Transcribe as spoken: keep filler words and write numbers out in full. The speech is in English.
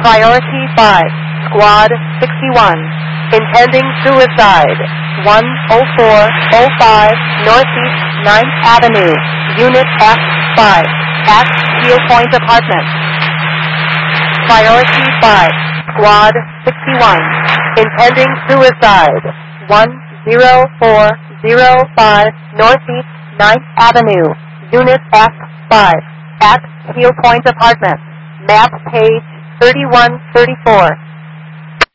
Priority five, Squad sixty-one, intending suicide, one oh four oh five Northeast ninth Avenue, Unit F five, at Steel Point Apartments. Priority five, Squad sixty-one, intending suicide, one oh four oh five Northeast ninth Avenue, Unit F five, at Steel Point Apartments, map page thirty-one thirty-four.